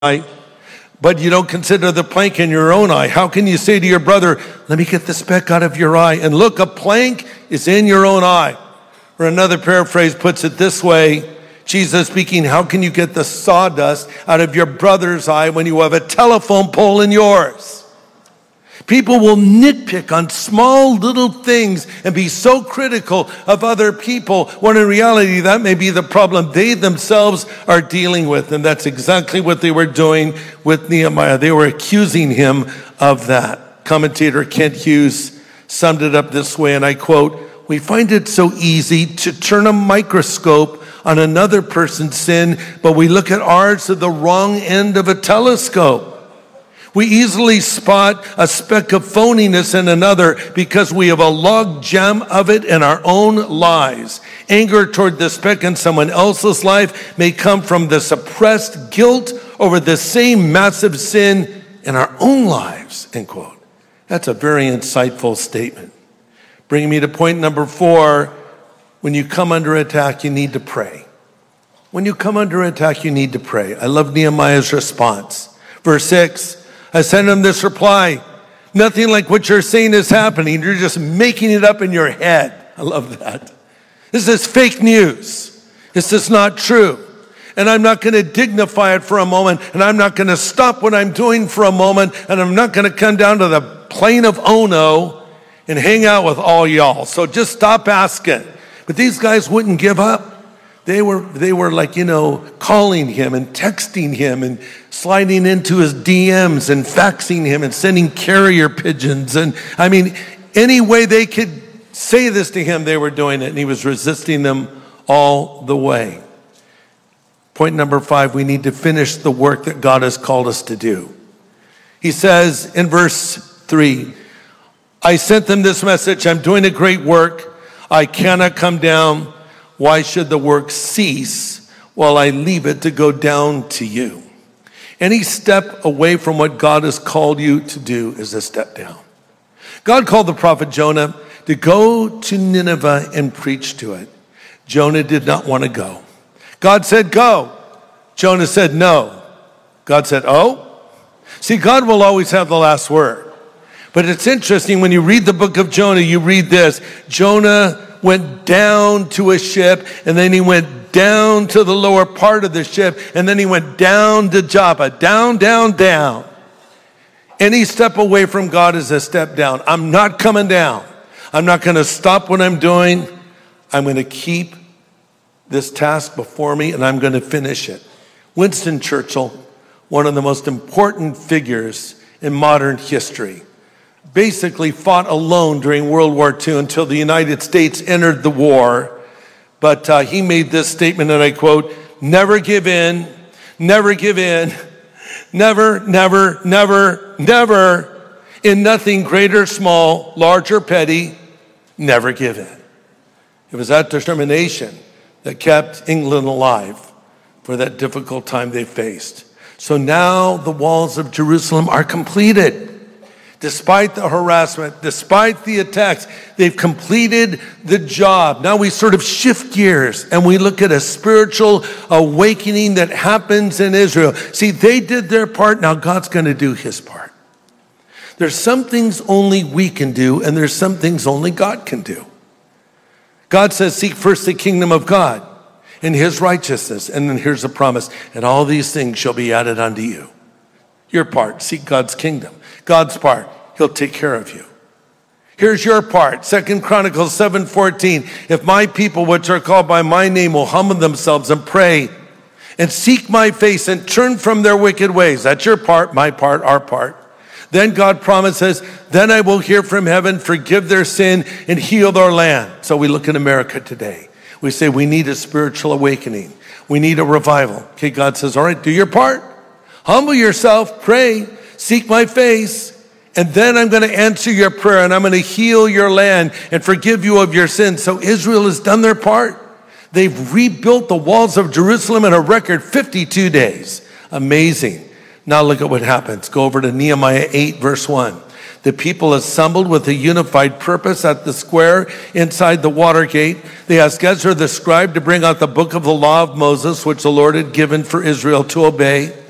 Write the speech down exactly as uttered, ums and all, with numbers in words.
eye, but you don't consider the plank in your own eye. How can you say to your brother, let me get the speck out of your eye, and look, a plank is in your own eye? Or another paraphrase puts it this way, Jesus speaking, how can you get the sawdust out of your brother's eye when you have a telephone pole in yours? People will nitpick on small little things and be so critical of other people, when in reality that may be the problem they themselves are dealing with. And that's exactly what they were doing with Nehemiah. They were accusing him of that. Commentator Kent Hughes summed it up this way, and I quote, "We find it so easy to turn a microscope on another person's sin, but we look at ours at the wrong end of a telescope. We easily spot a speck of phoniness in another because we have a log jam of it in our own lives. Anger toward the speck in someone else's life may come from the suppressed guilt over the same massive sin in our own lives," end quote. That's a very insightful statement. Bringing me to point number four, when you come under attack, you need to pray. When you come under attack, you need to pray. I love Nehemiah's response. Verse six, I sent him this reply, nothing like what you're saying is happening. You're just making it up in your head. I love that. This is fake news. This is not true. And I'm not going to dignify it for a moment, and I'm not going to stop what I'm doing for a moment, and I'm not going to come down to the plain of Ono and hang out with all y'all. So just stop asking. But these guys wouldn't give up. They were, they were like, you know, calling him and texting him and sliding into his D Ms and faxing him and sending carrier pigeons. And I mean, any way they could say this to him, they were doing it. And he was resisting them all the way. Point number five, we need to finish the work that God has called us to do. He says in verse three, I sent them this message. I'm doing a great work. I cannot come down. Why should the work cease while I leave it to go down to you? Any step away from what God has called you to do is a step down. God called the prophet Jonah to go to Nineveh and preach to it. Jonah did not want to go. God said, go. Jonah said, no. God said, oh? See, God will always have the last word. But it's interesting, when you read the book of Jonah, you read this. Jonah went down to a ship, and then he went down to the lower part of the ship, and then he went down to Joppa, down, down, down. Any step away from God is a step down. I'm not coming down. I'm not going to stop what I'm doing. I'm going to keep this task before me, and I'm going to finish it. Winston Churchill, one of the most important figures in modern history, basically fought alone during World War Two until the United States entered the war. But uh, he made this statement, and I quote, never give in, never give in, never, never, never, never, in nothing great or small, large or petty, never give in. It was that determination that kept England alive for that difficult time they faced. So now the walls of Jerusalem are completed. Despite the harassment, despite the attacks, they've completed the job. Now we sort of shift gears and we look at a spiritual awakening that happens in Israel. See, they did their part. Now God's going to do his part. There's some things only we can do, and there's some things only God can do. God says, seek first the kingdom of God and his righteousness. And then here's a promise, and all these things shall be added unto you. Your part, seek God's kingdom. God's part, he'll take care of you. Here's your part, Second Chronicles seven fourteen. If my people, which are called by my name, will humble themselves and pray and seek my face and turn from their wicked ways. That's your part, my part, our part. Then God promises, then I will hear from heaven, forgive their sin, and heal their land. So we look at America today. We say we need a spiritual awakening. We need a revival. Okay, God says, all right, do your part. Humble yourself, pray, seek my face, and then I'm going to answer your prayer, and I'm going to heal your land and forgive you of your sins. So Israel has done their part. They've rebuilt the walls of Jerusalem in a record fifty-two days. Amazing. Now look at what happens. Go over to Nehemiah eight, verse one. The people assembled with a unified purpose at the square inside the water gate. They asked Ezra the scribe to bring out the book of the law of Moses, which the Lord had given for Israel to obey.